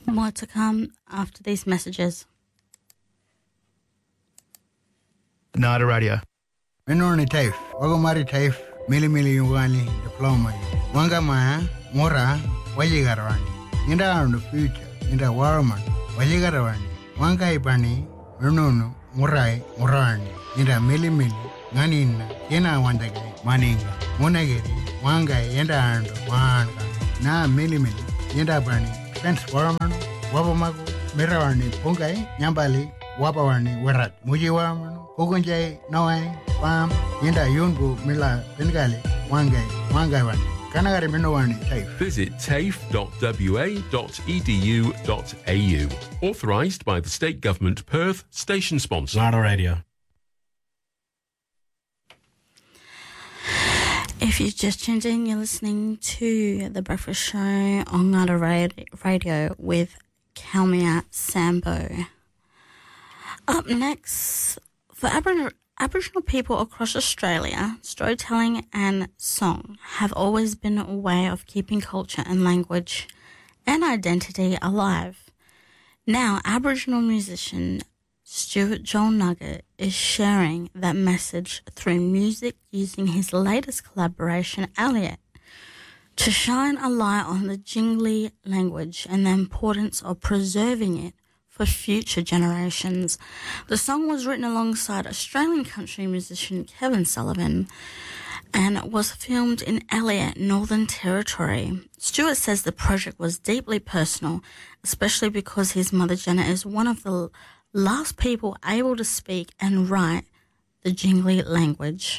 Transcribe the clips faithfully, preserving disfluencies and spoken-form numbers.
More to come after these messages. Nada Radio. Menoni taif, wagomari taif, mili mili yungani diploma. Wanga maya, mora, wajigarawani. Inda on the future, inda warman, wajigarawani. Wanga ibani, menonu, murai, murani. Inda mili mili, ngani inna, yena wandage, maninga. Munagiri, wanga yenda ando, wanga. Na mili mili, yenda bani, fence warman, wabamagu, mirawani, pungai, nyambali, wabawani, warat. Muji warman. Ogunjay Nawai Pam Yinda Yungu Mila Bengali Wangai Wangai Wan Kanagari Minowani TAFE. Visit tafe dot w a dot e d u dot a u. Authorised by the State Government, Perth, station sponsor. Nada Radio. If you just tuned in, you're listening to The Breakfast Show on Nada Radio with Kalmia Sambo. Up next, for Aboriginal, Aboriginal people across Australia, storytelling and song have always been a way of keeping culture and language and identity alive. Now, Aboriginal musician Stuart Joel Nugget is sharing that message through music using his latest collaboration, Elliot, to shine a light on the Jingli language and the importance of preserving it for future generations. The song was written alongside Australian country musician Kevin Sullivan and was filmed in Elliot, Northern Territory. Stuart says the project was deeply personal, especially because his mother Janet is one of the last people able to speak and write the Jingli language.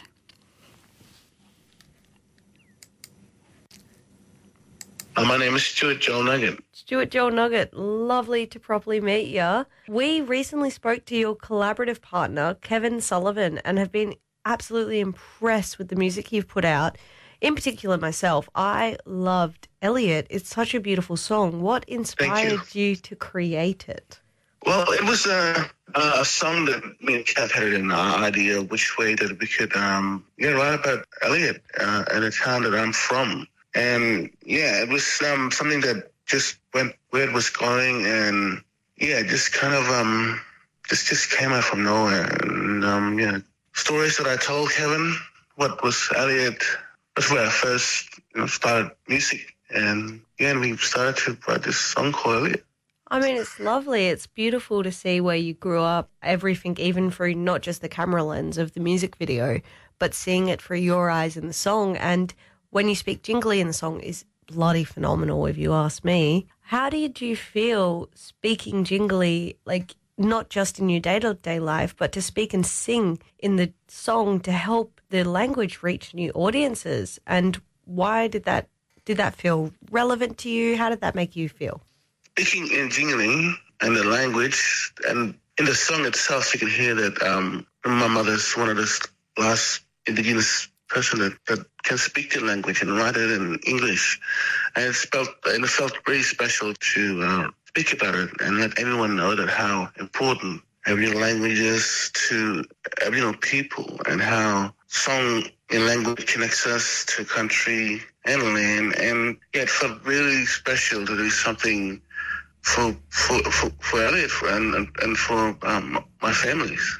Uh, my name is Stuart Joel Nugget. Stuart Joel Nugget, lovely to properly meet you. We recently spoke to your collaborative partner, Kevin Sullivan, and have been absolutely impressed with the music you've put out. In particular, myself, I loved Elliot. It's such a beautiful song. What inspired you. you to create it? Well, it was a, a song that me and Kev had an idea which way that we could um, yeah, write about Elliot uh, and the town that I'm from. And, yeah, it was um, something that just went where it was going and, yeah, just kind of um, just, just came out from nowhere. And, um, yeah, stories that I told Kevin, what was Elliot, that's where I first you know, started music. And, yeah, and we started to write this song called Elliot. I mean, it's lovely. It's beautiful to see where you grew up, everything, even through not just the camera lens of the music video, but seeing it through your eyes in the song. And when you speak Jingli in the song is bloody phenomenal, if you ask me. How did you feel speaking Jingli, like not just in your day-to-day life, but to speak and sing in the song to help the language reach new audiences? And why did that did that feel relevant to you? How did that make you feel? Speaking in Jingli and the language, and in the song itself, you can hear that um, my mother's one of the last Indigenous person that, that can speak the language and write it in English. And it felt, and it felt really special to uh, speak about it and let everyone know that how important Aboriginal language is to Aboriginal people and how song in language connects us to country and land. And yeah, it felt really special to do something for for for, for Elliot and, and, and for um, my families.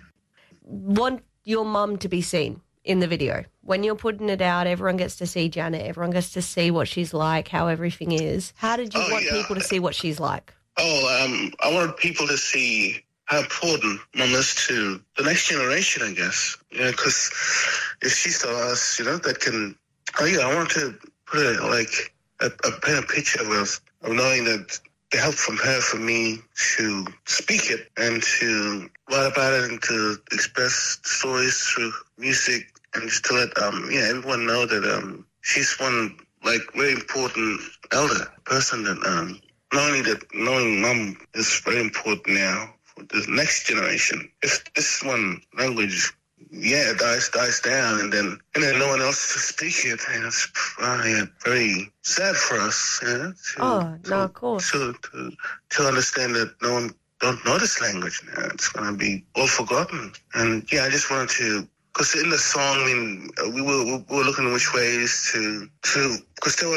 Want your mum to be seen in the video. When you're putting it out, everyone gets to see Janet, everyone gets to see what she's like, how everything is. How did you oh, want yeah. people to see what she's like? Oh, um, I wanted people to see how important Mum is to the next generation, I guess. You know, because if she's the last, you know, that can, oh yeah, I wanted to put it like a, a paint a picture of, of knowing that the help from her for me to speak it and to write about it and to express stories through music and just to let um yeah everyone know that um she's one like very important elder person that um not only that knowing Mum is very important now for the next generation. If this one language yeah dies dies down and then and then no one else to speak it, and it's uh, yeah, very sad for us. Yeah, to, oh to, no, of course. To, to to understand that no one don't know this language now. It's going to be all forgotten. And yeah, I just wanted to. Because in the song, I mean, we were, we were looking at which ways to, to, because there were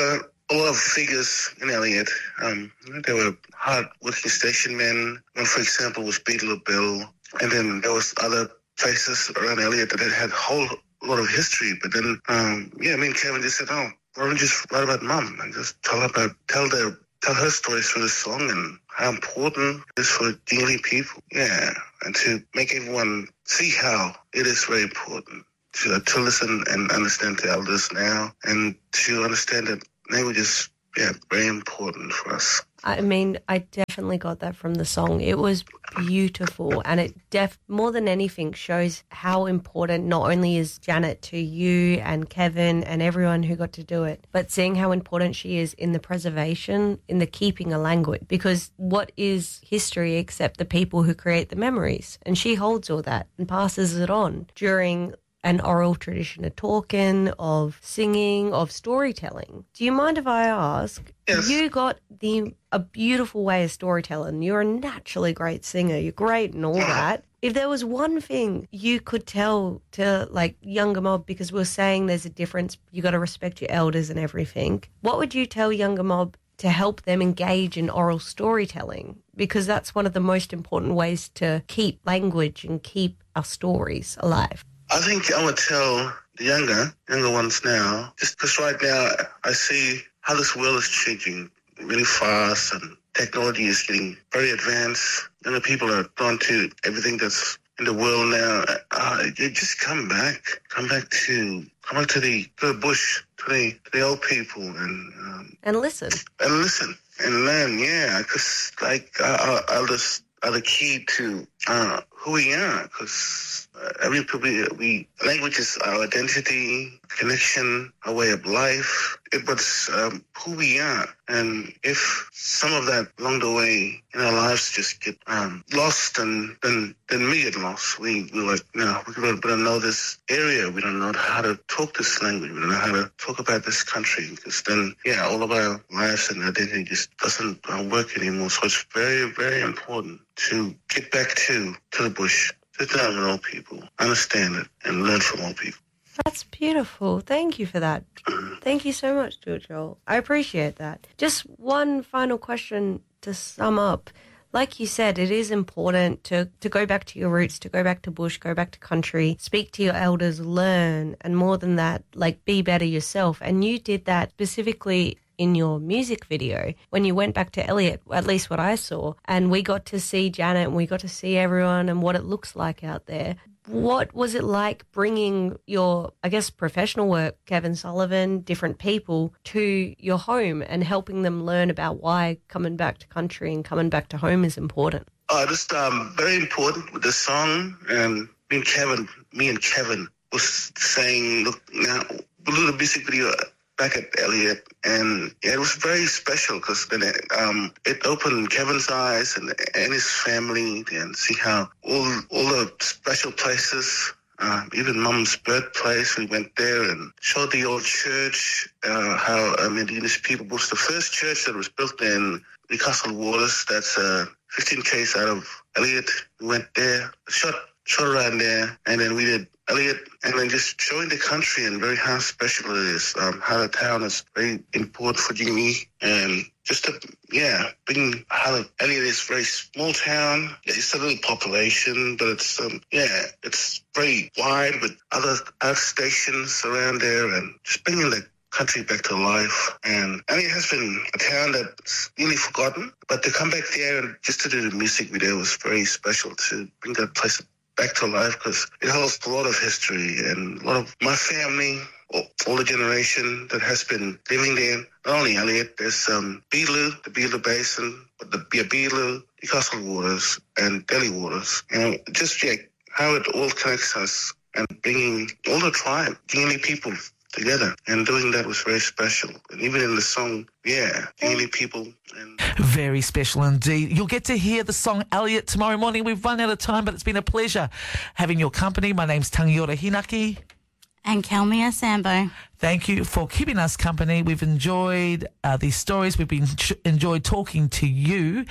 a lot of figures in Elliot. Um, there were hard-working station men. One, for example, was Beetle Bill. And then there was other places around Elliot that had a whole lot of history. But then, um, yeah, me and Kevin just said, oh, why don't we just write about Mum and just tell about, tell their, tell her stories through the song and how important it is for Dingley people. Yeah, and to make everyone see how it is very important to, to listen and understand the elders now, and to understand that language is, yeah, very important for us. I mean, I definitely got that from the song. It was beautiful, and it def more than anything shows how important not only is Janet to you and Kevin and everyone who got to do it, but seeing how important she is in the preservation, in the keeping a language. Because what is history except the people who create the memories? And she holds all that and passes it on during an oral tradition of talking, of singing, of storytelling. Do you mind if I ask? Yes. You got the a beautiful way of storytelling. You're a naturally great singer. You're great and all that. If there was one thing you could tell to, like, younger mob, because we're saying there's a difference, you got to respect your elders and everything, what would you tell younger mob to help them engage in oral storytelling? Because that's one of the most important ways to keep language and keep our stories alive. I think I would tell the younger, younger ones now, just because right now I see how this world is changing really fast and technology is getting very advanced. Younger people are drawn to everything that's in the world now. Uh, you just come back, come back to, come back to the, to the bush, to the, to the old people, and um, and listen, and listen and learn. Yeah, because like our elders are the key to uh, who we are. Because uh, every people, we language is our identity, connection, our way of life. It was um, who we are, and if some of that along the way in our lives just get um, lost, and then then we get lost. We we like no, we don't, we don't know this area. We don't know how to talk this language. We don't know how to talk about this country. Because then, yeah, all of our lives and identity just doesn't uh, work anymore. So it's very very important to get back to to the bush, sit down with old people, understand it, and learn from old people. That's beautiful. Thank you for that. Thank you so much, Joel. I appreciate that. Just one final question to sum up. Like you said, it is important to, to go back to your roots, to go back to bush, go back to country, speak to your elders, learn, and more than that, like, be better yourself. And you did that specifically in your music video when you went back to Elliot, at least what I saw, and we got to see Janet and we got to see everyone and what it looks like out there. What was it like bringing your, I guess, professional work, Kevin Sullivan, different people, to your home and helping them learn about why coming back to country and coming back to home is important? Oh, just um, very important with the song. And me and Kevin, me and Kevin was saying, look, now we'll do the music video back at Elliot, and yeah, it was very special because then it, um, it opened Kevin's eyes and, and his family, and see how all all the special places, uh, even Mum's birthplace, we went there and showed the old church, uh, how um, Indigenous people was the first church that was built in Newcastle Waters. That's uh, fifteen k's out of Elliot. We went there, shot shot around there, and then we did Elliot, and then just showing the country and very how special it is, um, how the town is very important for Jimmy, and just to, yeah, bring how Elliot is a very small town. It's a little population, but it's, um, yeah, it's very wide with other, other stations around there, and just bringing the country back to life. And Elliot has been a town that's nearly forgotten, but to come back there and just to do the music video was very special, to bring that place back to life, because it holds a lot of history, and a lot of my family, all the generation that has been living there. Not only Elliot, there's um, Beetaloo, the Beetaloo Basin, but the Beetaloo, Newcastle Waters, and Delhi Waters. And just yeah, how it all connects us, and bringing all the tribe, Dingley people together, and doing that was very special. And even in the song, yeah, Dingley people. And very special indeed. You'll get to hear the song Elliot tomorrow morning. We've run out of time, but it's been a pleasure having your company. My name's Tangiora Hinaki. And Kalmia Sambo. Thank you for keeping us company. We've enjoyed uh, these stories. We've been ch- enjoyed talking to you.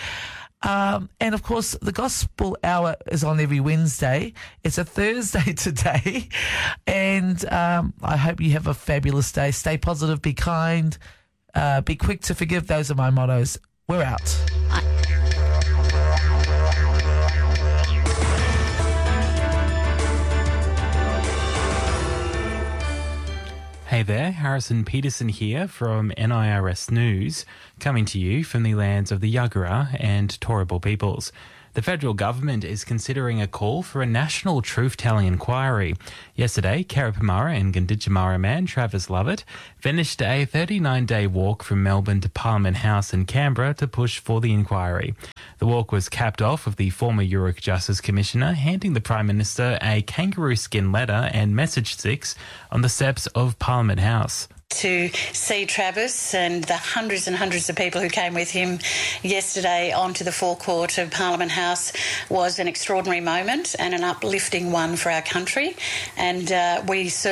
Um, and, of course, the Gospel Hour is on every Wednesday. It's a Thursday today. And um, I hope you have a fabulous day. Stay positive, be kind, Uh, be quick to forgive. Those are my mottos. We're out. Hey there, Harrison Peterson here from N I R S News, coming to you from the lands of the Yagara and Turrbal peoples. The federal government is considering a call for a national truth-telling inquiry. Yesterday, Karapamara and Gunditjmara man Travis Lovett finished a thirty-nine day walk from Melbourne to Parliament House in Canberra to push for the inquiry. The walk was capped off with the former Yoorrook Justice Commissioner handing the Prime Minister a kangaroo skin letter and message sticks on the steps of Parliament House. To see Travis and the hundreds and hundreds of people who came with him yesterday onto the forecourt of Parliament House was an extraordinary moment and an uplifting one for our country. And uh, we certainly